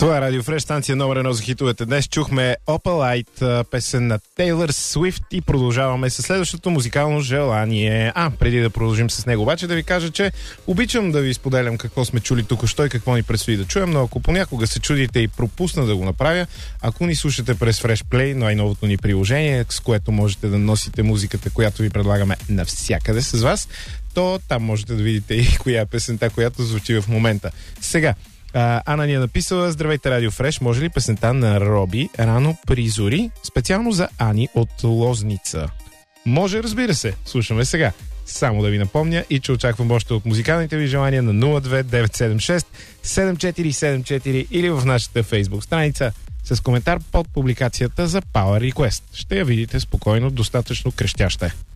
Това е Радио Фреш, станция номер 1 за хитовете. Днес чухме Opalite, песен на Тейлър Свифт и продължаваме с следващото музикално желание. Преди да продължим с него, обаче да ви кажа, че обичам да ви споделям какво сме чули тук-що и какво ни предстои да чуем, но ако понякога се чудите и пропусна да го направя, ако ни слушате през Fresh Play, най-новото ни приложение, с което можете да носите музиката, която ви предлагаме навсякъде с вас, то там можете да видите и коя е песента, която звучи в момента. Сега, Ана ни е написала: здравейте, Радио Фреш, може ли песента на Роби "Рано при зори", специално за Ани от Лозница? Може, разбира се. Слушаме сега. Само да ви напомня и че очаквам още от музикалните ви желания на 02976 7474 или в нашата Фейсбук страница с коментар под публикацията за Power Request. Ще я видите спокойно, достатъчно крещяща е.